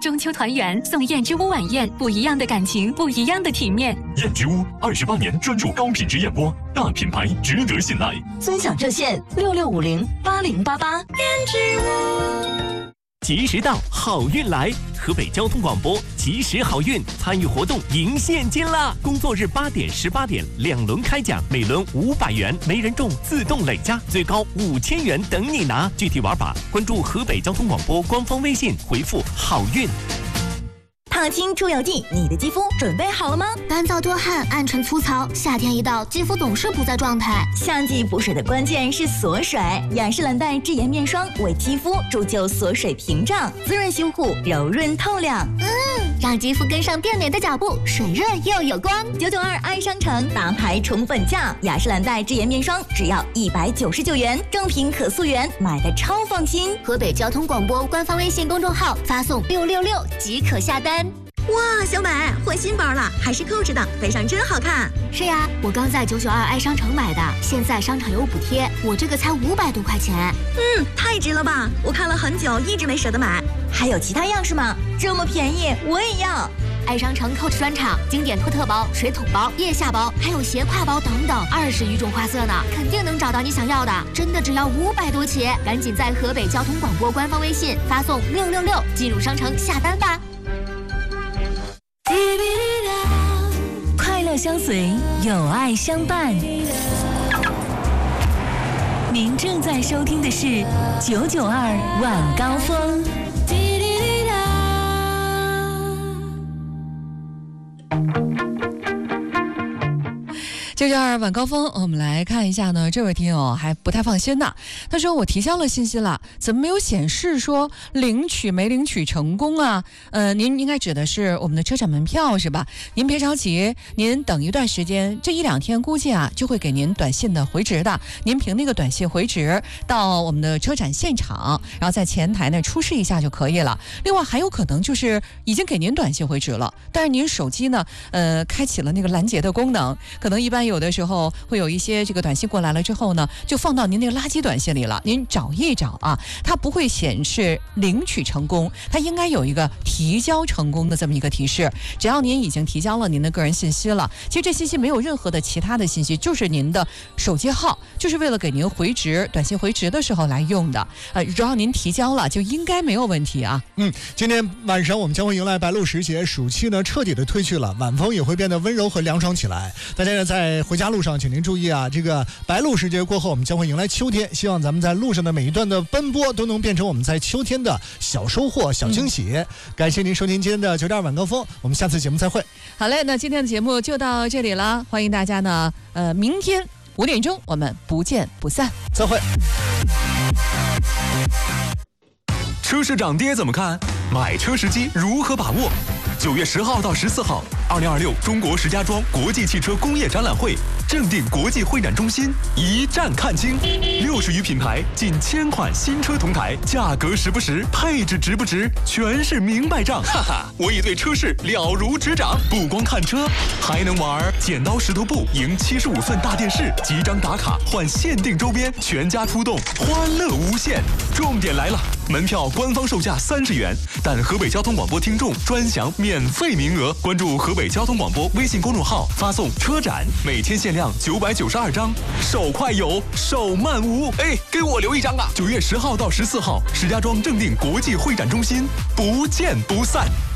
中秋团圆送燕之屋晚宴，不一样的感情，不一样的体面。 燕之屋28年专注高品质燕窝，大品牌值得信赖。 尊享热线66508088。 燕之屋。 及时到，好运来！河北交通广播及时好运参与活动赢现金啦！工作日8点、18点2轮开奖，每轮500元，没人中自动累加，最高5000元等你拿。具体玩法关注河北交通广播官方微信，回复好运。 烫青出油剂，你的肌肤准备好了吗？ 干燥多汗，暗沉粗糙，夏天一到，肌肤总是不在状态。 夏季补水的关键是锁水，雅诗兰黛智妍面霜为肌肤铸就锁水屏障，滋润修护，柔润透亮。 让肌肤跟上变美的脚步，水润又有光。 992爱商城大牌宠粉价，雅诗兰黛智妍面霜只要199元，正品可溯源，买的超放心。 河北交通广播官方微信公众号发送666即可下单。 哇，小美换新包了，还是Coach的，背上真好看。 是呀，我刚在992爱商城买的，现在商场有补贴，我这个才500多块钱。 太值了吧！我看了很久，一直没舍得买。还有其他样式吗？这么便宜，我也要。 爱商城 Coach 专场，经典托特包、水桶包、腋下包，还有斜挎包等等，20余种花色呢，肯定能找到你想要的。真的只要500多起，赶紧在河北交通广播官方微信发送666进入商城下单吧。 快乐相随，有爱相伴。您正在收听的是992晚高峰。 992晚高峰，我们来看一下呢，这位听友还不太放心呢。他说我提交了信息了，怎么没有显示说领取没领取成功啊？您应该指的是我们的车展门票是吧？您别着急，您等一段时间，这1-2天估计啊就会给您短信的回执的。您凭那个短信回执到我们的车展现场，然后在前台呢出示一下就可以了。另外还有可能就是已经给您短信回执了，但是您手机呢开启了那个拦截的功能，可能一般有的时候会有一些这个短信过来了之后呢，就放到您那个垃圾短信里了。您找一找啊，它不会显示领取成功，它应该有一个提交成功的这么一个提示。只要您已经提交了您的个人信息了，其实这信息没有任何的其他的信息，就是您的手机号，就是为了给您回执短信回执的时候来用的。只要您提交了，就应该没有问题啊。 今天晚上我们将会迎来白露时节，暑气呢彻底的退去了，晚风也会变得温柔和凉爽起来。大家呢在回家路上，请您注意啊，这个白露时节过后，我们将会迎来秋天。希望咱们在路上的每一段的奔波都能变成我们在秋天的小收获、小惊喜。感谢您收听今天的992晚高峰，我们下次节目再会。 好嘞，那今天的节目就到这里了，欢迎大家呢，明天5点钟我们不见不散， 再会。 车市涨跌怎么看？买车时机如何把握？9月10号到14号，2026中国石家庄国际汽车工业展览会正定国际会展中心一站看清，60余品牌，近1000款新车同台，价格实不实，配置值不值，全是明白账。哈哈，我已对车市了如指掌，不光看车，还能玩剪刀石头布，赢75寸大电视，集章打卡换限定周边，全家出动，欢乐无限。重点来了，门票官方售价30元，但河北交通广播听众专享免费名额。关注河北交通广播微信公众号，发送车展，每天限量992张，手快有，手慢无。哎，给我留一张啊！9月10号到14号，石家庄正定国际会展中心，不见不散。